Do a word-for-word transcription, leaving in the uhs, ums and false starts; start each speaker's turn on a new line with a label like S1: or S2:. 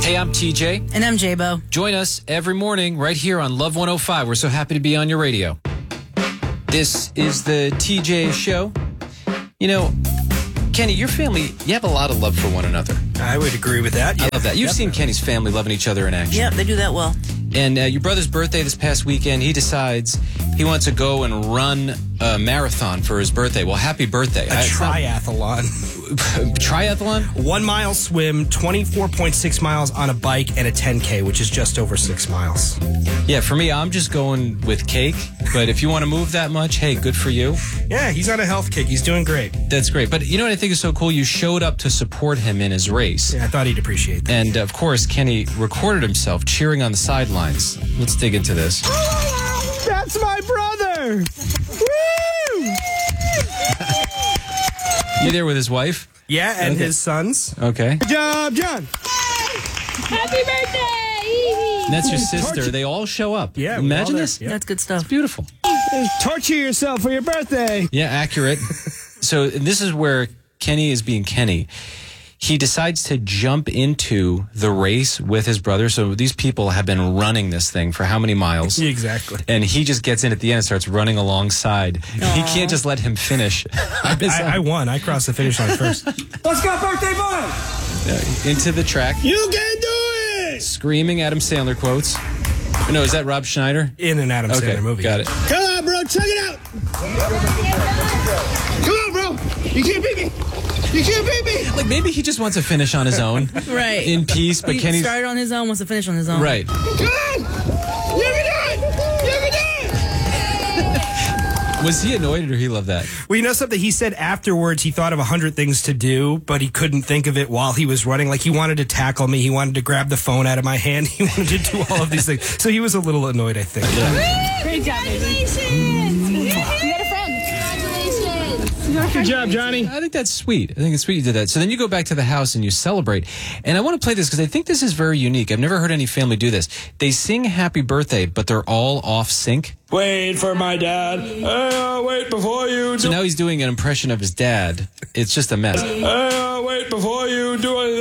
S1: Hey, I'm T J.
S2: And I'm J-Bo.
S1: Join us every morning right here on Love one oh five. We're so happy to be on your radio. This is the T J Show. You know, Kenny, your family, you have a lot of love for one another.
S3: I would agree with that. Yeah,
S1: I love that. You've
S3: definitely.
S1: seen Kenny's family loving each other in action.
S2: Yep, they do that well.
S1: And uh, your brother's birthday this past weekend, he decides he wants to go and run a marathon for his birthday. Well, happy birthday.
S3: A triathlon.
S1: Triathlon?
S3: One mile swim, twenty-four point six miles on a bike, and a ten K, which is just over six miles.
S1: Yeah, for me, I'm just going with cake. But if you want to move that much, hey, good for you.
S3: Yeah, he's on a health kick. He's doing great.
S1: That's great. But you know what I think is so cool? You showed up to support him in his race.
S3: Yeah, I thought he'd appreciate that.
S1: And, of course, Kenny recorded himself cheering on the sidelines. Let's dig into this.
S3: That's my brother! Woo!
S1: You there with his wife?
S3: Yeah, and
S1: Okay.
S3: his sons.
S1: Okay.
S3: Good job, John!
S4: Happy birthday!
S1: And that's your sister. They all show up.
S3: Yeah, we're all
S1: Imagine
S3: there.
S1: this.
S3: Yep.
S2: That's good stuff.
S1: Beautiful.
S3: Torture yourself for your birthday.
S1: Yeah, accurate. So this is where Kenny is being Kenny. He decides to jump into the race with his brother. So these people have been running this thing for how many miles?
S3: Exactly.
S1: And he just gets in at the end and starts running alongside. He can't just let him finish.
S3: I, I won. I crossed the finish line first.
S5: Let's go, birthday boy!
S1: Uh, into the track,
S5: You can do it!
S1: screaming Adam Sandler quotes. No, is that Rob Schneider?
S3: In an Adam
S1: Okay,
S3: Sandler movie.
S1: got it.
S5: Come on, bro, check it out! Come on, bro! You can't beat me! You can't beat me!
S1: Like maybe he just wants to finish on his own,
S2: Right.
S1: in peace. But
S2: He
S1: Kenny's
S2: started on his own, wants to finish on his own.
S1: right.
S5: Come on! You can do it! You can do it!
S1: Was he annoyed or he loved that?
S3: Well, you know something? He said afterwards he thought of a hundred things to do, but he couldn't think of it while he was running. Like he wanted to tackle me. He wanted to grab the phone out of my hand. He wanted to do all of these things. So he was a little annoyed, I think.
S4: Great job, congratulations! You got a friend. Congratulations!
S3: Good job, Johnny.
S1: I think that's sweet. I think it's sweet you did that. So then you go back to the house and you celebrate. And I want to play this because I think this is very unique. I've never heard any family do this. They sing happy birthday, but they're all off sync.
S5: Wait for my dad. Uh, wait before you do
S1: So now he's doing an impression of his dad. It's just a mess.
S5: Uh, wait before you do anything.